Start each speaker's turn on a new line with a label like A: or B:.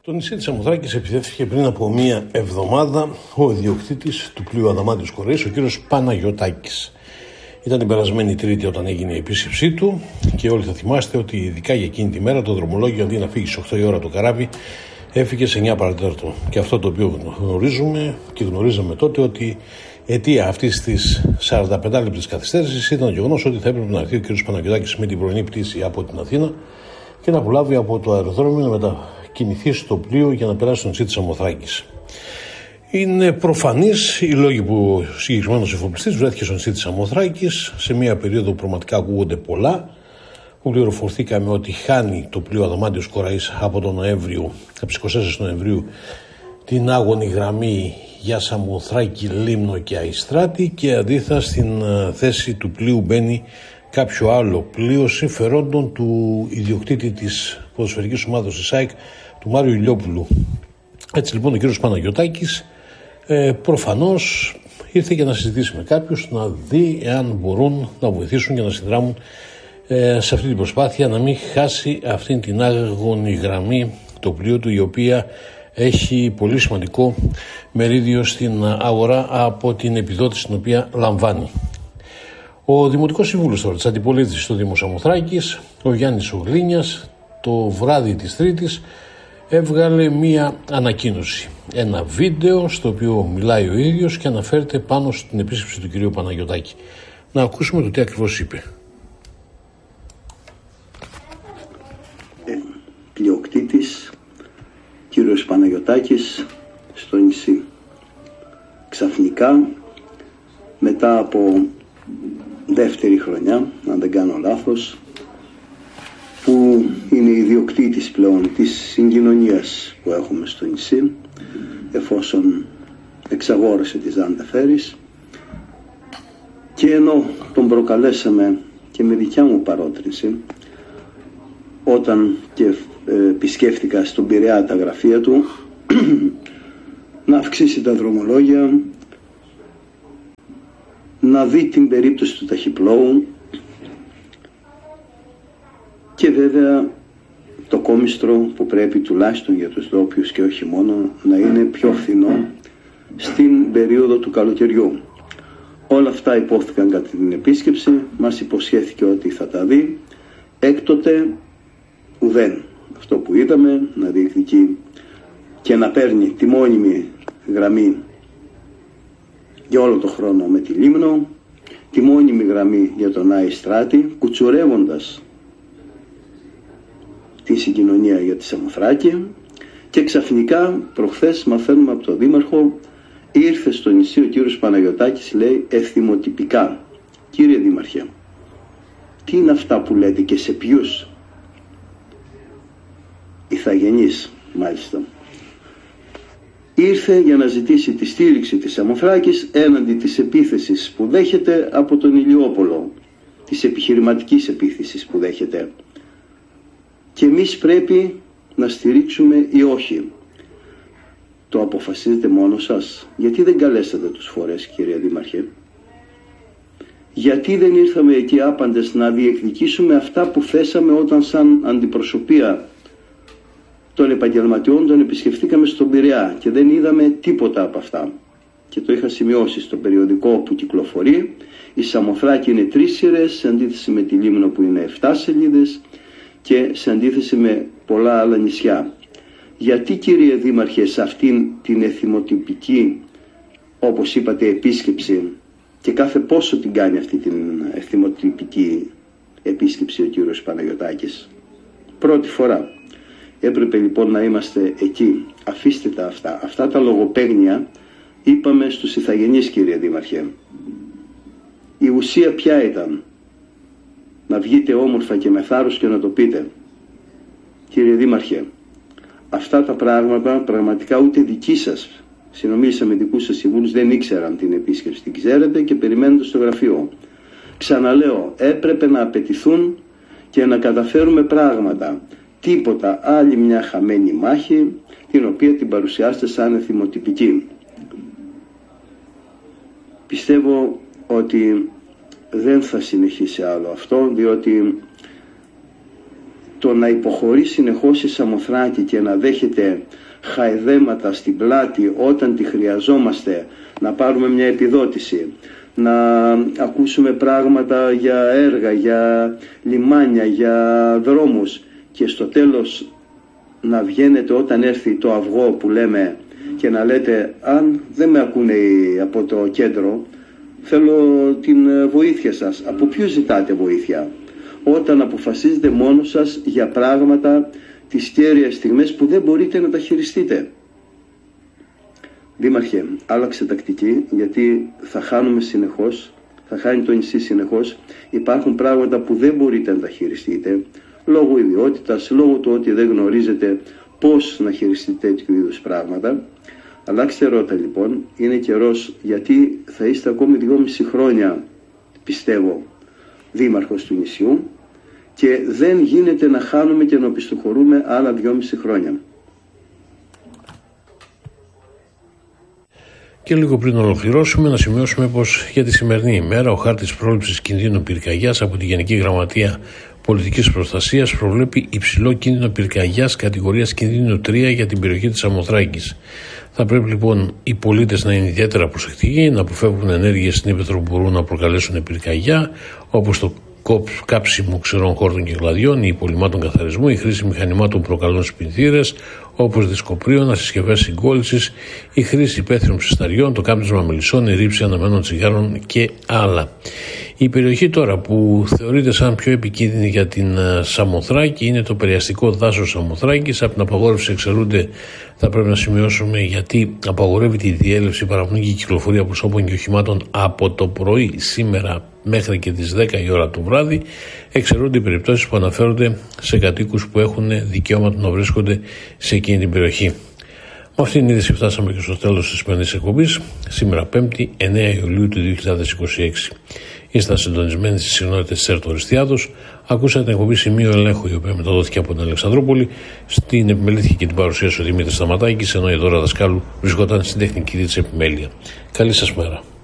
A: Το νησί της Σαμοθράκης επιθέθηκε πριν από μία εβδομάδα ο ιδιοκτήτης του πλοίου Αδαμάντιος Κοραής, ο κύριος Παναγιωτάκης. Ήταν την περασμένη Τρίτη όταν έγινε η επίσκεψή του και όλοι θα θυμάστε ότι ειδικά για εκείνη τη μέρα το δρομολόγιο αντί να φύγει στις 8 η ώρα το καράβι έφυγε σε 9 παρατέταρτο. Και αυτό το οποίο γνωρίζουμε και γνωρίζαμε τότε ότι αιτία αυτής της 45 λεπτής καθυστέρησης ήταν το γεγονός ότι θα έπρεπε να έρθει ο κύριος Παναγιωτάκης με την πρωινή πτήση από την Αθήνα και να απολαύει από το αεροδρόμιο να μετακινηθεί στο πλοίο για να περάσει στο νησί της Σαμοθράκης. Είναι προφανής οι λόγοι που ο συγκεκριμένος εφοπλιστής βρέθηκε στο νησί της Σαμοθράκης σε μια περίοδο που πραγματικά ακούγονται πολλά, που πληροφορθήκαμε ότι χάνει το πλοίο Αδαμάντιος Κοραής από τον Νοέμβριο, από τις 24 Νοεμβρίου, την άγωνη γραμμή για Σαμοθράκη, Λίμνο και Αϊστράτη και αντίθετα στην θέση του πλοίου μπαίνει κάποιο άλλο πλοίο συμφερόντων του ιδιοκτήτη της ποδοσφαιρικής ομάδας της ΑΕΚ, του Μάριου Ηλιόπουλου. Έτσι λοιπόν ο κύριος Παναγιωτάκης προφανώς ήρθε για να συζητήσει με κάποιους, να δει εάν μπορούν να βοηθήσουν και να συνδράμουν σε αυτή την προσπάθεια να μην χάσει αυτή την άγωνη γραμμή το πλοίο του, η οποία έχει πολύ σημαντικό μερίδιο στην αγορά από την επιδότηση την οποία λαμβάνει. Ο Δημοτικός Σύμβουλος τώρα της Αντιπολίτευσης στο Δήμο Σαμοθράκης, ο Γιάννης Ογλίνιας, το βράδυ της Τρίτης έβγαλε μία ανακοίνωση. Ένα βίντεο στο οποίο μιλάει ο ίδιος και αναφέρεται πάνω στην επίσκεψη του κυρίου Παναγιωτάκη. Να ακούσουμε το τι ακριβώς είπε.
B: Πλειοκτήτης κύριος Παναγιωτάκης στο νησί. Ξαφνικά, μετά από δεύτερη χρονιά, αν δεν κάνω λάθος, που είναι ιδιοκτήτης πλέον της συγκοινωνίας που έχουμε στο νησί, εφόσον εξαγόρασε τη Ζάντα Φέρις, και ενώ τον προκαλέσαμε και με δικιά μου παρότρινση όταν και επισκέφτηκα στον Πειραιά τα γραφεία του να αυξήσει τα δρομολόγια, να δει την περίπτωση του ταχυπλώου και βέβαια το κόμιστρο που πρέπει τουλάχιστον για τους ντόπιους και όχι μόνο να είναι πιο φθηνό στην περίοδο του καλοκαιριού. Όλα αυτά υπόθηκαν κατά την επίσκεψη, μας υποσχέθηκε ότι θα τα δει. Έκτοτε ουδέν. Αυτό που είδαμε, να διεκδικεί και να παίρνει τη μόνιμη γραμμή για όλο το χρόνο με τη Λίμνο, τη μόνιμη γραμμή για τον Αϊστράτη, κουτσουρεύοντας τη συγκοινωνία για τη Σαμοθράκη, και ξαφνικά προχθές μαθαίνουμε από τον Δήμαρχο, ήρθε στο νησί ο κύριος Παναγιωτάκης, λέει ευθυμοτυπικά. Κύριε Δήμαρχε, τι είναι αυτά που λέτε και σε ποιους? Ηθαγενείς μάλιστα. Ήρθε για να ζητήσει τη στήριξη της Σαμοθράκης έναντι της επίθεσης που δέχεται από τον Ηλιόπολο, της επιχειρηματικής επίθεσης που δέχεται, και εμείς πρέπει να στηρίξουμε ή όχι. Το αποφασίζετε μόνο σας? Γιατί δεν καλέσατε τους φορές, κύριε Δήμαρχε? Γιατί δεν ήρθαμε εκεί άπαντες να διεκδικήσουμε αυτά που θέσαμε όταν σαν αντιπροσωπεία των επαγγελματιών τον επισκεφθήκαμε στον Πειραιά και δεν είδαμε τίποτα από αυτά? Και το είχα σημειώσει στο περιοδικό που κυκλοφορεί. Η Σαμοθράκη είναι 3 σειρές σε αντίθεση με τη Λίμνο που είναι 7 σελίδες και σε αντίθεση με πολλά άλλα νησιά. Γιατί, κύριε Δήμαρχε, σε αυτήν την εθιμοτυπική, όπως είπατε, επίσκεψη, και κάθε πόσο την κάνει αυτή την εθιμοτυπική επίσκεψη ο κύριος Παναγιωτάκης? Πρώτη φορά. Έπρεπε λοιπόν να είμαστε εκεί. Αφήστε τα αυτά. Αυτά τα λογοπαίγνια είπαμε στους ηθαγενείς, κύριε Δήμαρχε. Η ουσία ποια ήταν? Να βγείτε όμορφα και με θάρρος και να το πείτε. Κύριε Δήμαρχε, αυτά τα πράγματα πραγματικά ούτε δικοί σας, συνομίλησα με δικούς σας συμβούλους, δεν ήξεραν την επίσκεψη. Την ξέρετε και περιμένετε στο γραφείο. Ξαναλέω, έπρεπε να απαιτηθούν και να καταφέρουμε πράγματα. Τίποτα, άλλη μια χαμένη μάχη, την οποία την παρουσιάστε σαν εθιμοτυπική. Πιστεύω ότι δεν θα συνεχίσει άλλο αυτό, διότι το να υποχωρεί συνεχώς η Σαμοθράκη και να δέχεται χαϊδέματα στην πλάτη όταν τη χρειαζόμαστε, να πάρουμε μια επιδότηση, να ακούσουμε πράγματα για έργα, για λιμάνια, για δρόμους και στο τέλος να βγαίνετε όταν έρθει το αυγό που λέμε και να λέτε αν δεν με ακούνε από το κέντρο, θέλω την βοήθεια σας. Από ποιους ζητάτε βοήθεια? Όταν αποφασίζετε μόνος σας για πράγματα τις κέρυες στιγμές που δεν μπορείτε να τα χειριστείτε. Δήμαρχε, άλλαξε τακτική, γιατί θα χάνουμε συνεχώς, θα χάνει το νησί συνεχώς. Υπάρχουν πράγματα που δεν μπορείτε να τα χειριστείτε, λόγω ιδιότητας, λόγω του ότι δεν γνωρίζετε πώς να χειριστείτε τέτοιου είδους πράγματα. Αλλάξτε ρότα λοιπόν, είναι καιρός, γιατί θα είστε ακόμη 2,5 χρόνια, πιστεύω, δήμαρχος του νησιού και δεν γίνεται να χάνουμε και να οπισθοχωρούμε άλλα 2,5 χρόνια.
A: Και λίγο πριν ολοκληρώσουμε, να σημειώσουμε πως για τη σημερινή ημέρα ο χάρτης πρόληψης κινδύνου πυρκαγιάς από τη Γενική Γραμματεία Πολιτικής Προστασίας προβλέπει υψηλό κίνδυνο πυρκαγιάς κατηγορίας κινδύνου 3 για την περιοχή της Σαμοθράκης. Θα πρέπει λοιπόν οι πολίτες να είναι ιδιαίτερα προσεκτικοί, να αποφεύγουν ενέργειες στην ύπαιθρο που μπορούν να προκαλέσουν πυρκαγιά, όπως το κάψιμο ξερών χόρτων και γλαδιών, η υπολοιμάτων καθαρισμού, η χρήση μηχανημάτων που προκαλούν σπινθήρες, όπως δισκοπρίωνα, συσκευές συγκόλλησης, η χρήση υπαίθριων ψισταριών, το κάπνισμα μελισσών, η ρήψη αναμένων τσιγάρων και άλλα. Η περιοχή τώρα που θεωρείται σαν πιο επικίνδυνη για την Σαμοθράκη είναι το περιαστικό δάσος Σαμοθράκης. Από την απαγόρευση εξαιρούνται, θα πρέπει να σημειώσουμε, γιατί απαγορεύεται η διέλευση, παραμονή και κυκλοφορία προσώπων και οχημάτων από το πρωί σήμερα μέχρι και τις 10 η ώρα το βράδυ. Εξαιρούνται οι περιπτώσεις που αναφέρονται σε κατοίκους που έχουν δικαίωμα να βρίσκονται σε εκείνη την περιοχή. Με αυτήν την είδηση φτάσαμε και στο τέλος της σημερινής εκπομπής, σήμερα 5η 9 Ιουλίου του 2026. Ήσταν συντονισμένοι στις συχνότητες της ΕΡΤ Οριστιάδος. Ακούσατε την εκπομπή Σημείο Ελέγχου, η οποία μεταδόθηκε από την Αλεξανδρούπολη. Στην επιμελήθηκε και την παρουσίαση ο Δημήτρης Σταματάκης, ενώ η Δώρα Δασκάλου βρισκόταν στην τεχνική της επιμέλεια. Καλή σας μέρα.